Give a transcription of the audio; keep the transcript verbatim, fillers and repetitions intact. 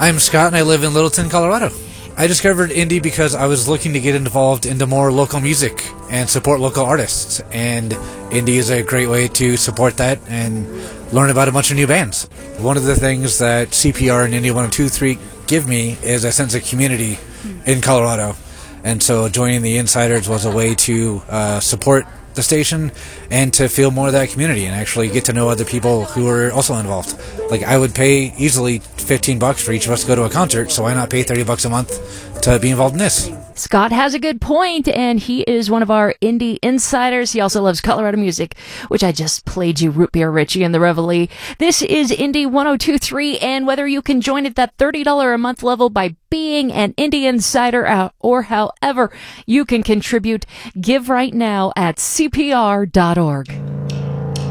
I'm Scott, and I live in Littleton, Colorado. I discovered indie because I was looking to get involved into more local music and support local artists. And indie is a great way to support that and learn about a bunch of new bands. One of the things that C P R and Indie one oh two three give me is a sense of community in Colorado. And so joining the Insiders was a way to uh, support the station and to feel more of that community and actually get to know other people who are also involved. Like, I would pay easily fifteen bucks for each of us to go to a concert, so why not pay thirty bucks a month to be involved in this? Scott has a good point, and he is one of our indie insiders. He also loves Colorado music, which I just played you Root Beer Richie and the Reveille. This is Indie one oh two three, and whether you can join at that thirty dollars a month level by being an indie insider uh, or however you can contribute, give right now at C P R dot org.